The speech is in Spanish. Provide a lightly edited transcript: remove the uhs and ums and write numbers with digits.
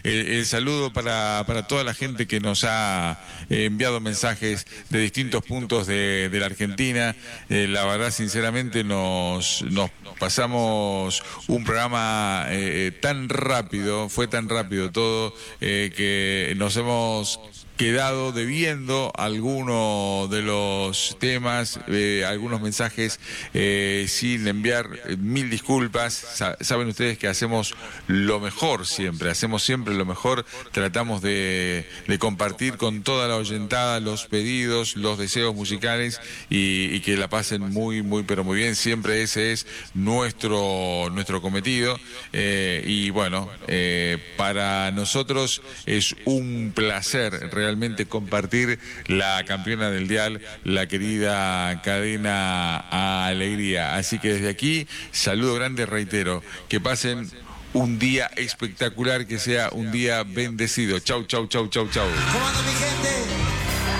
El saludo para toda la gente que nos ha enviado mensajes de distintos puntos de la Argentina. La verdad, sinceramente, nos pasamos un programa tan rápido, fue tan rápido todo, que nos hemos quedado debiendo algunos de los temas, algunos mensajes sin enviar. Mil disculpas. Saben ustedes que hacemos lo mejor siempre, hacemos siempre lo mejor, tratamos de compartir con toda la oyentada los pedidos, los deseos musicales y que la pasen muy, muy, pero muy bien. Siempre ese es nuestro cometido. Y bueno, para nosotros es un placer realmente compartir la campeona del dial, la querida cadena Alegría. Así que desde aquí, saludo grande, reitero, que pasen un día espectacular, que sea un día bendecido. Chau, chau, chau, chau, chau. ¿Cómo anda mi gente?